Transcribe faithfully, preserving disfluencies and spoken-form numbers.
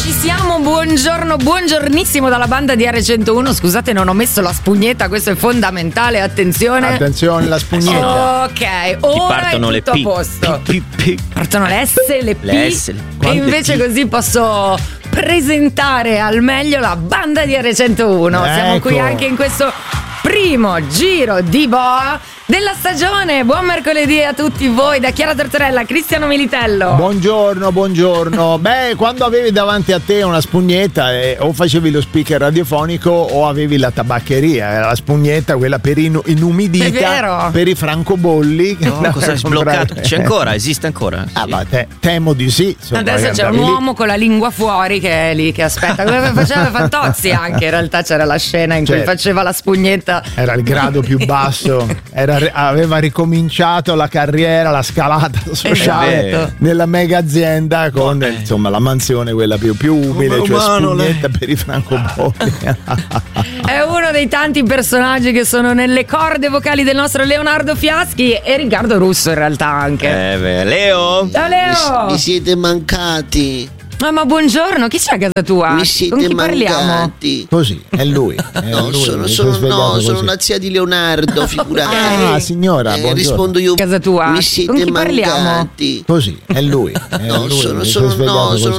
Ci siamo, buongiorno, buongiornissimo dalla banda di R centouno. Scusate, non ho messo la spugnetta, questo è fondamentale, attenzione. Attenzione, la spugnetta. Ok, ora partono è le tutto P, a posto. P, P, P. Partono le S, le P, Le S, le- e quante invece P? così posso presentare al meglio la banda di R centouno. Siamo Ecco. qui anche in questo primo giro di boa della stagione. Buon mercoledì a tutti voi da Chiara Tortorella, Cristiano Militello. Buongiorno, buongiorno. Beh, quando avevi davanti a te una spugnetta, eh, o facevi lo speaker radiofonico o avevi la tabaccheria. Era la spugnetta, quella per inu- inumidita, È vero. per i francobolli. che No, andavi cosa a è sbloccato? comprare. C'è ancora? Esiste ancora? Ah, Sì. ma te- temo di sì. insomma, Adesso che c'è un andavi lì. uomo con la lingua fuori che è lì che aspetta, come faceva Fantozzi anche. In realtà c'era la scena in cui Certo. faceva la spugnetta. Era il grado più basso, era, aveva ricominciato la carriera, la scalata sociale Esatto. nella mega azienda con insomma la mansione quella più, più umile, Come cioè umano, spugnetta per i francobolli. È uno dei tanti personaggi che sono nelle corde vocali del nostro Leonardo Fiaschi e Riccardo Russo in realtà anche. Eh, beh, Leo? Ciao Leo! Mi siete mancati. Ah, ma buongiorno, chi c'è a casa tua? Mi Con siete chi parliamo? mancati. Così, è lui. È No, lui, sono, mi sono, sono svegliato no, così. sono una zia di Leonardo, figurati. Ah, signora, Eh, buongiorno. rispondo io. Casa tua? Mi Con siete chi parliamo? mancati. Così, è lui. È No, lui, sono, mi sono, svegliato no, così. sono